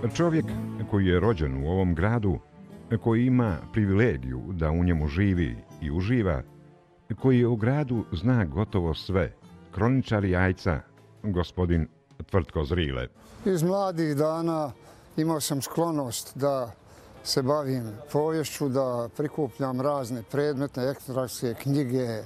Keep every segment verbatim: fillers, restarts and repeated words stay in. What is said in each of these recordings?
Čovjek koji je rođen u ovom gradu, koji ima privilegiju da u njemu živi i uživa, koji u gradu zna gotovo sve, kroničar Jajca, gospodin Tvrtko Zrile. Iz mladih dana imao sam sklonost da se bavim poviješću, da prikupljam razne predmetne etnografske knjige,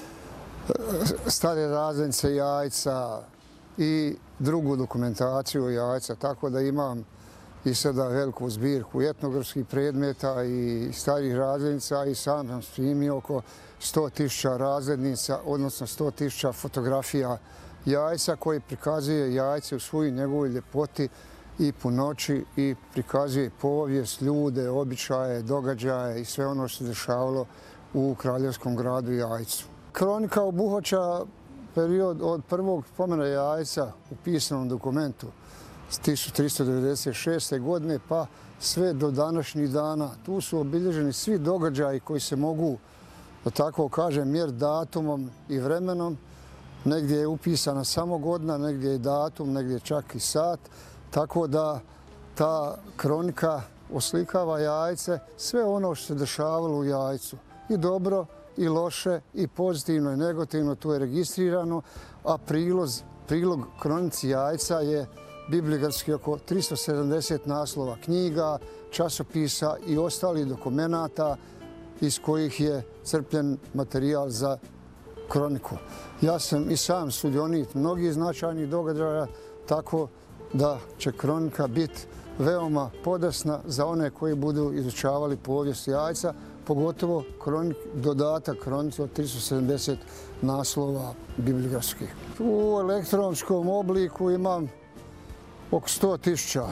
stare razglednice Jajca i drugu dokumentaciju Jajca, tako da imam i sada veliku zbirku etnografskih predmeta i starih razglednica i sam sam snimio oko sto tisuća razglednica, odnosno sto tisuća fotografija Jajca koji prikazuje Jajce u svojoj njegovoj ljepoti i punoći i prikazuje povijest, ljude, običaje, događaje i sve ono što se dešavalo u kraljevskom gradu Jajcu. Kronika obuhvaća period od prvog spomena Jajca u pisanom dokumentu s tisuću tristo devedeset šeste. godine pa sve do današnjih dana. Tu su obilježeni svi događaji koji se mogu, da tako kažem, mjeriti datumom i vremenom. Negdje je upisana samo godina, negdje je datum, negdje čak i sat. Tako da ta kronika oslikava Jajce, sve ono što se dešavalo u Jajcu. I dobro, i loše, i pozitivno, i negativno, tu je registrirano. A priloz, prilog kronici Jajca je bibliografski oko tristo sedamdeset naslova knjiga, časopisa i ostalih dokumenata iz kojih je crpljen materijal za kroniku. Ja sam i sam sudionik mnogih značajnih događaja, tako da će kronika biti veoma podesna za one koji budu izučavali povijest Jajca, pogotovo kronik, dodatak kronici od tristo sedamdeset naslova bibliografskih. U elektronskom obliku imam oko sto tisuća,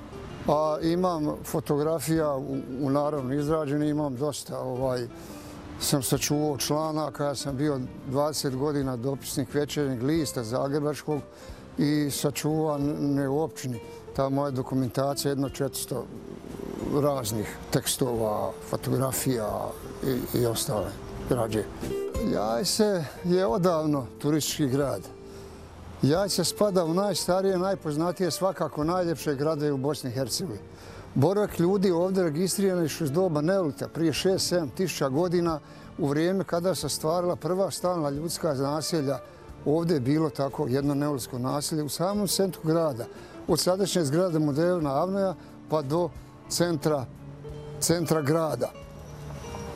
a imam fotografija u, u naravno izrađeni, imam dosta. Ovaj, sam sačuvao članaka, ja sam bio dvadeset godina dopisnik Večernjeg lista Zagrebačkog i sačuvan ne u općini. Ta moja dokumentacija je jedno četiristo raznih tekstova, fotografija i, i ostale građe. Jajce je odavno turistički grad. Jajce spada u najstarije, najpoznatije, svakako najljepše grade u Bosni i Hercegovini. Boravak ljudi ovdje registriran još iz doba neolita, prije šest sedam tisuća godina, u vrijeme kada se stvarala prva stalna ljudska naselja. Ovdje je bilo tako jedno neolitsko naselje u samom centru grada. Od sadašnje zgrade Moderna Avnoja pa do centra, centra grada.